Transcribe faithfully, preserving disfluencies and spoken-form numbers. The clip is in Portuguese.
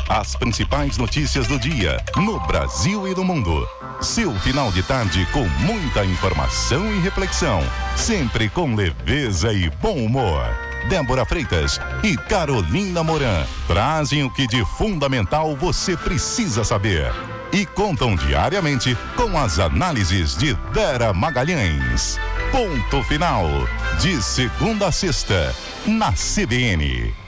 As principais notícias do dia, no Brasil e no mundo. Seu final de tarde com muita informação e reflexão. Sempre com leveza e bom humor. Débora Freitas e Carolina Moran trazem o que de fundamental você precisa saber. E contam diariamente com as análises de Vera Magalhães. Ponto final. De segunda a sexta, na C B N.